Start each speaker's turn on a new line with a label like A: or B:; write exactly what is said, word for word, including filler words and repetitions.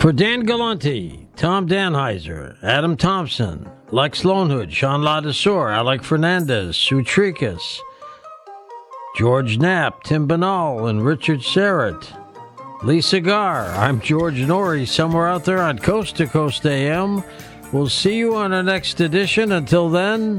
A: For Dan Galante, Tom Danheiser, Adam Thompson, Lex Lonehood, Sean Ladesseur, Alec Fernandez, Sue Trikas, George Knapp, Tim Banal, and Richard Serrett, Lisa Gar, I'm George Norrie, somewhere out there on Coast to Coast A M. We'll see you on our next edition. Until then,